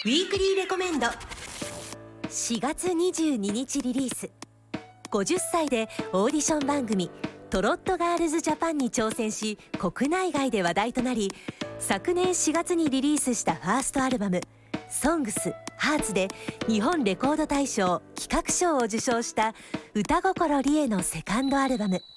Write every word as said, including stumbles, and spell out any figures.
ウィークリーレコメンド。 しがつにじゅうににちリリース。ごじゅっさいでオーディション番組トロットガールズジャパンに挑戦し、国内外で話題となり、昨年しがつにリリースしたファーストアルバム「ソングスハーツで日本レコード大賞企画賞を受賞した歌心理恵のセカンドアルバム。